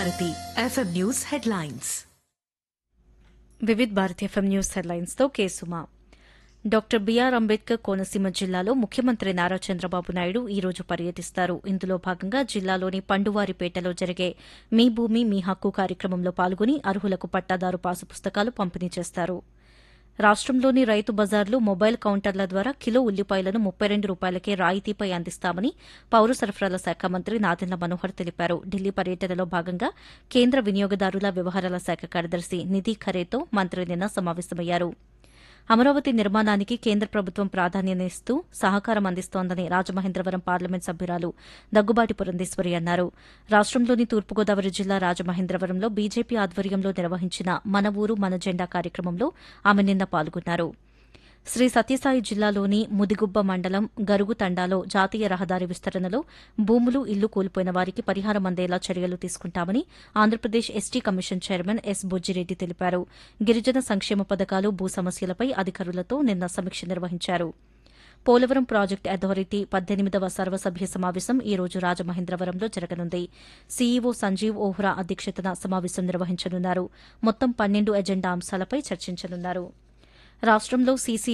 Bharati FM news headlines. Vividh Bharati FM news హెడ్లైన్స్తో కేసుమా. Doctor BR Ambedkar Konaseema జిల్లాలో ముఖ్యమంత్రి నారా చంద్రబాబు నాయుడు ఈ రోజు పర్యటిస్తారు. ఇందులో భాగంగా జిల్లాలోని పండువారిపేటలో జరిగే మీ భూమి మీ హక్కు కార్యక్రమంలో పాల్గొని అర్హులకు పట్టాదారు పాసు పుస్తకాలు పంపిణీ చేస్తారు. రాష్టంలోని రైతు బజార్లు మొబైల్ కౌంటర్ల ద్వారా కిలో ఉల్లిపాయలను 32 రూపాయలకే రాయితీపై అందిస్తామని పౌర సరఫరాల శాఖ మంత్రి నాదెండ్ల మనోహర్ తెలిపారు. ఢిల్లీ పర్యటనలో భాగంగా కేంద్ర వినియోగదారుల వ్యవహారాల శాఖ కార్యదర్శి నిధి ఖరేతో మంత్రి నిన్న సమావేశమయ్యారు. అమరావతి నిర్మాణానికి కేంద్ర ప్రభుత్వం ప్రాధాన్యతనిస్తూ సహకారం అందిస్తోందని రాజమహేంద్రవరం పార్లమెంట్ సభ్యురాలు దగ్గుబాటి పురంధేశ్వరి అన్నారు. రాష్టంలోని తూర్పుగోదావరి జిల్లా రాజమహేంద్రవరంలో బీజేపీ ఆధ్వర్యంలో నిర్వహించిన మన ఊరు మన జెండా కార్యక్రమంలో ఆమె నిన్న పాల్గొన్నారు. శ్రీ సత్యసాయి జిల్లాలోని ముదిగుబ్బ మండలం గరుగు తండాలో జాతీయ రహదారి విస్తరణలో భూములు ఇల్లు కోల్పోయిన వారికి పరిహారం అందేలా చర్యలు తీసుకుంటామని Andhra Pradesh ST commission chairman S Bujjireddy తెలిపారు. గిరిజన సంక్షేమ పథకాలు భూ సమస్యలపై అధికారులతో నిన్న సమీక్ష నిర్వహించారు. పోలవరం ప్రాజెక్టు అథారిటీ 18వ సర్వసభ్య సమావేశం ఈ రోజు రాజమహేంద్రవరంలో జరగనుంది. సీఈఓ సంజీవ్ ఓహ్రా అధ్యక్షతన సమావేశం నిర్వహించనున్నారు. మొత్తం 12 ఎజెండా అంశాలపై చర్చించనున్నారు. రాష్టంలో సీసీ